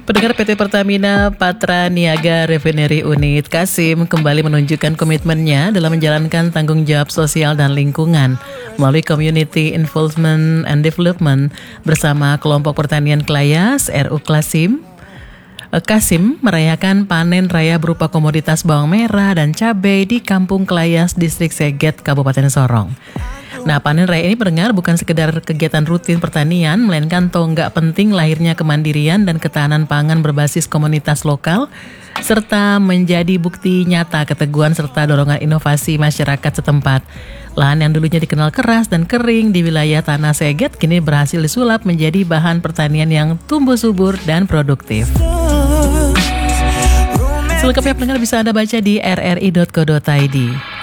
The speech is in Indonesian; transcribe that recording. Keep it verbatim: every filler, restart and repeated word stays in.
Pendengar P T Pertamina Patra Niaga Refinery Unit Kasim kembali menunjukkan komitmennya dalam menjalankan tanggung jawab sosial dan lingkungan melalui Community Involvement and Development bersama kelompok pertanian Kelayas R U Kasim. Kasim merayakan panen raya berupa komoditas bawang merah dan cabai di Kampung Kelayas, Distrik Seget, Kabupaten Sorong. Nah, panen raya ini pendengar bukan sekedar kegiatan rutin pertanian, melainkan tonggak penting lahirnya kemandirian dan ketahanan pangan berbasis komunitas lokal, serta menjadi bukti nyata keteguhan serta dorongan inovasi masyarakat setempat. Lahan yang dulunya dikenal keras dan kering di wilayah Tanah Seget kini berhasil disulap menjadi bahan pertanian yang tumbuh subur dan produktif. Selengkapnya pendengar bisa Anda baca di r r i dot co dot i d.